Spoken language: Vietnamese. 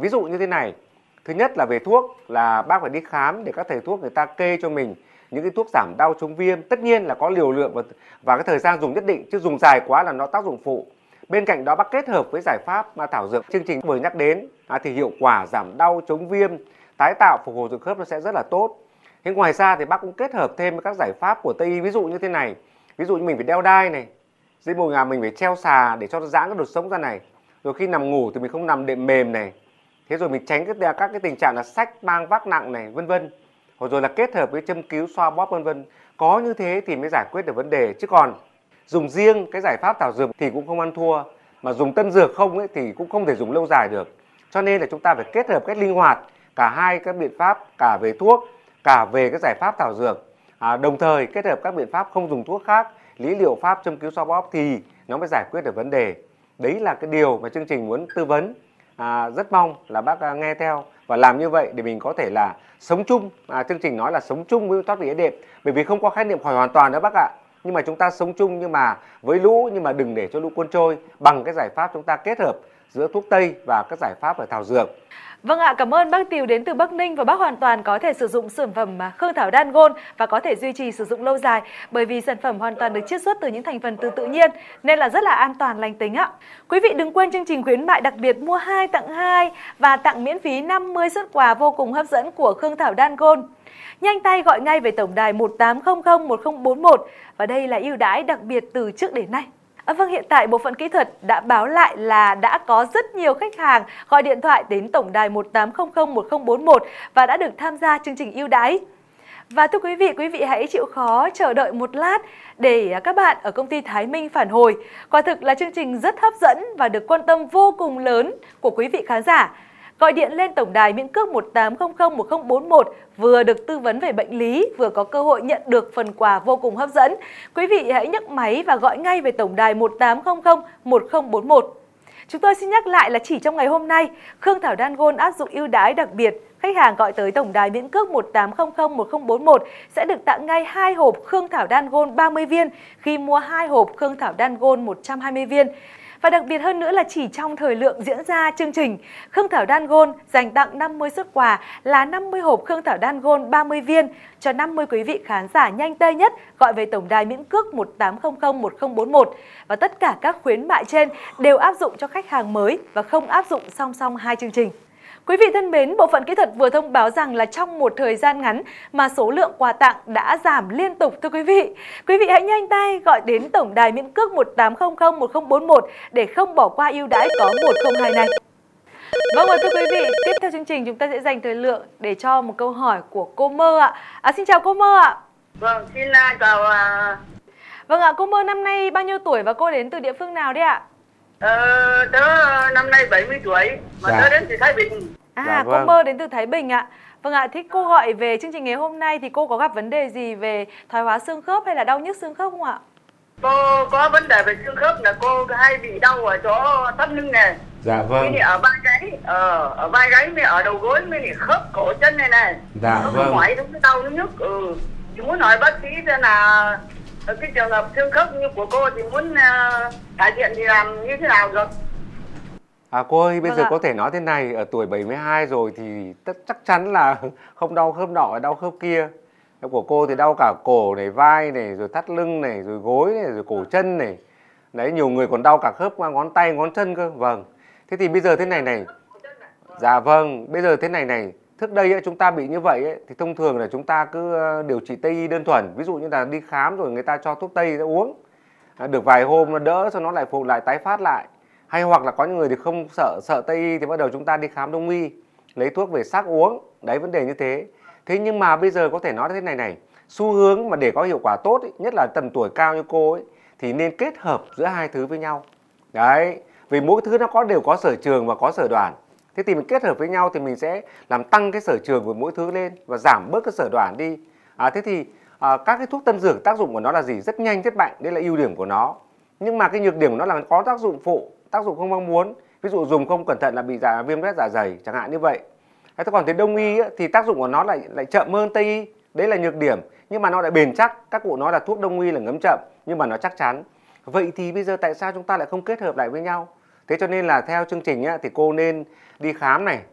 Ví dụ như thế này, thứ nhất là về thuốc là bác phải đi khám để các thầy thuốc người ta kê cho mình những cái thuốc giảm đau chống viêm, tất nhiên là có liều lượng và cái thời gian dùng nhất định, chứ dùng dài quá là nó tác dụng phụ. Bên cạnh đó bác kết hợp với giải pháp mà thảo dược chương trình vừa nhắc đến thì hiệu quả giảm đau chống viêm, tái tạo phục hồi xương khớp nó sẽ rất là tốt. Thế ngoài ra thì bác cũng kết hợp thêm với các giải pháp của Tây y, ví dụ như thế này, ví dụ như mình phải đeo đai này, dưới bụng mình phải treo xà để cho nó giãn cái đột sống ra này, rồi khi nằm ngủ thì mình không nằm đệm mềm này, thế rồi mình tránh các cái tình trạng là xách mang vác nặng này, vân vân, rồi là kết hợp với châm cứu xoa bóp vân vân. Có như thế thì mới giải quyết được vấn đề, chứ còn dùng riêng cái giải pháp thảo dược thì cũng không ăn thua, mà dùng tân dược không ấy thì cũng không thể dùng lâu dài được. Cho nên là chúng ta phải kết hợp cách linh hoạt cả hai các biện pháp, cả về thuốc, cả về cái giải pháp thảo dược, đồng thời kết hợp các biện pháp không dùng thuốc khác, lý liệu pháp châm cứu xoa bóp thì nó mới giải quyết được vấn đề. Đấy là cái điều mà chương trình muốn tư vấn. Rất mong là bác nghe theo và làm như vậy để mình có thể là sống chung. Chương trình nói là sống chung với thoát vị đĩa đệm, bởi vì không có khái niệm khỏi hoàn toàn đó bác ạ. Nhưng mà chúng ta sống chung nhưng mà với lũ, nhưng mà đừng để cho lũ cuốn trôi bằng cái giải pháp chúng ta kết hợp giữa thuốc tây và các giải pháp ở thảo dược. Vâng ạ, cảm ơn bác Tiều đến từ Bắc Ninh, và bác hoàn toàn có thể sử dụng sản phẩm Khương Thảo Đan Gold và có thể duy trì sử dụng lâu dài, bởi vì sản phẩm hoàn toàn được chiết xuất từ những thành phần từ tự nhiên nên là rất là an toàn lành tính ạ. Quý vị đừng quên chương trình khuyến mại đặc biệt mua 2 tặng 2 và tặng miễn phí 50 suất quà vô cùng hấp dẫn của Khương Thảo Đan Gold. Nhanh tay gọi ngay về tổng đài 1800 1041 và đây là ưu đãi đặc biệt từ trước đến nay. Vâng, hiện tại bộ phận kỹ thuật đã báo lại là đã có rất nhiều khách hàng gọi điện thoại đến tổng đài 1800 1041 và đã được tham gia chương trình ưu đãi. Và thưa quý vị hãy chịu khó chờ đợi một lát để các bạn ở công ty Thái Minh phản hồi. Quả thực là chương trình rất hấp dẫn và được quan tâm vô cùng lớn của quý vị khán giả. Gọi điện lên tổng đài miễn cước 1800 1041 vừa được tư vấn về bệnh lý, vừa có cơ hội nhận được phần quà vô cùng hấp dẫn. Quý vị hãy nhấc máy và gọi ngay về tổng đài 1800 1041. Chúng tôi xin nhắc lại là chỉ trong ngày hôm nay, Khương Thảo Đan Gold áp dụng ưu đãi đặc biệt. Khách hàng gọi tới tổng đài miễn cước 1800 1041 sẽ được tặng ngay 2 hộp Khương Thảo Đan Gold 30 viên khi mua 2 hộp Khương Thảo Đan Gold 120 viên. Và đặc biệt hơn nữa là chỉ trong thời lượng diễn ra chương trình, Khương Thảo Đan Gold dành tặng 50 suất quà là 50 hộp Khương Thảo Đan Gold 30 viên cho 50 quý vị khán giả nhanh tay nhất gọi về tổng đài miễn cước 1800 1041. Và tất cả các khuyến mại trên đều áp dụng cho khách hàng mới và không áp dụng song song hai chương trình. Quý vị thân mến, bộ phận kỹ thuật vừa thông báo rằng là trong một thời gian ngắn mà số lượng quà tặng đã giảm liên tục thưa quý vị. Quý vị hãy nhanh tay gọi đến tổng đài miễn cước 1800 1041 để không bỏ qua ưu đãi có 102 này. Vâng, và thưa quý vị, tiếp theo chương trình chúng ta sẽ dành thời lượng để cho một câu hỏi của cô Mơ ạ. Xin chào cô Mơ ạ. Vâng, xin chào. Vâng ạ, cô Mơ năm nay bao nhiêu tuổi và cô đến từ địa phương nào đấy ạ? Tớ năm nay 70 tuổi mà tớ đến từ Thái Bình. Vâng. Cô Mơ đến từ Thái Bình ạ. Vâng ạ, thế cô gọi về chương trình ngày hôm nay thì cô có gặp vấn đề gì về thoái hóa xương khớp hay là đau nhức xương khớp không ạ? Cô có vấn đề về xương khớp là cô hay bị đau ở chỗ thắt lưng này. Dạ vâng. Ở vai gáy, ở vai gáy với ở đầu gối với khớp cổ chân này này. Dạ nó vâng. Nó mỏi, nó đau, nó nhức. Chỉ muốn hỏi bác sĩ xem là cái trường hợp xương khớp như của cô thì muốn cải thiện thì làm như thế nào được? Cô ơi, bây Vâng giờ ạ. có thể nói thế này, ở tuổi 72 rồi thì chắc chắn là không đau khớp nọ, đau khớp kia. Của cô thì đau cả cổ này, vai này, rồi thắt lưng này, rồi gối này, rồi cổ chân này. Đấy, nhiều người còn đau cả khớp ngón tay, ngón chân cơ. Vâng. Thế thì bây giờ thế này này. Dạ vâng, bây giờ thế này này. Trước đây chúng ta bị như vậy thì thông thường là chúng ta cứ điều trị Tây y đơn thuần. Ví dụ như là đi khám rồi người ta cho thuốc Tây ra uống. Được vài hôm nó đỡ, sau nó lại phục lại tái phát lại. Hay hoặc là có những người thì không sợ Tây y thì bắt đầu chúng ta đi khám Đông y, lấy thuốc về sắc uống. Đấy, vấn đề như thế. Thế nhưng mà bây giờ có thể nói thế này này, xu hướng mà để có hiệu quả tốt nhất là tầm tuổi cao như cô thì nên kết hợp giữa hai thứ với nhau. Đấy, vì mỗi thứ nó đều có sở trường và có sở đoản. Thế thì mình kết hợp với nhau thì mình sẽ làm tăng cái sở trường của mỗi thứ lên và giảm bớt cái sở đoản đi. Thế thì các cái thuốc tân dược tác dụng của nó là gì? Rất nhanh, rất mạnh, đây là ưu điểm của nó. Nhưng mà cái nhược điểm của nó là có tác dụng phụ, tác dụng không mong muốn. Ví dụ dùng không cẩn thận là bị viêm loét dạ dày chẳng hạn như vậy. Thế còn tới Đông y thì tác dụng của nó lại chậm hơn Tây y. Đấy là nhược điểm, nhưng mà nó lại bền chắc. Các cụ nói là thuốc Đông y là ngấm chậm nhưng mà nó chắc chắn. Vậy thì bây giờ tại sao chúng ta lại không kết hợp lại với nhau? Thế cho nên là theo chương trình thì cô nên đi khám này,